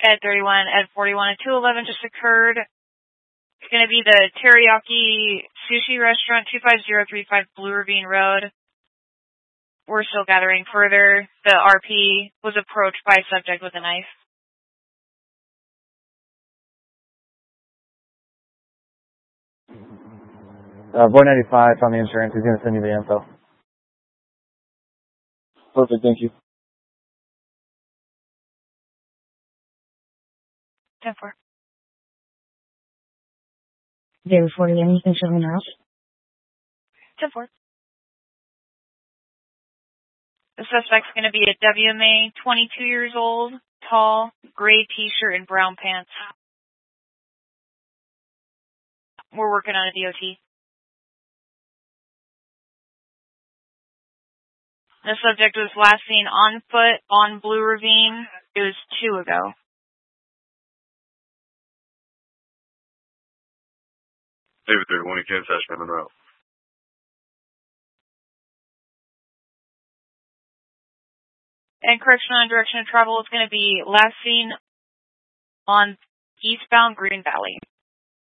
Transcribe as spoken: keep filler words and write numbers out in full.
Ed thirty-one, Ed forty-one, and two eleven just occurred. It's going to be the Teriyaki Sushi Restaurant, two five zero three five Blue Ravine Road. We're still gathering further. The R P was approached by a subject with a knife. Uh, Boy ninety-five on the insurance. He's going to send you the info. Perfect, thank you. ten four. David forty, anything showing up? ten four. The suspect's going to be a W M A, twenty-two years old, tall, gray t-shirt and brown pants. We're working on a D O T. The subject was last seen on foot on Blue Ravine. It was two ago. David thirty-one, you can't touch Monroe. And correction on direction of travel is going to be last seen on eastbound Green Valley.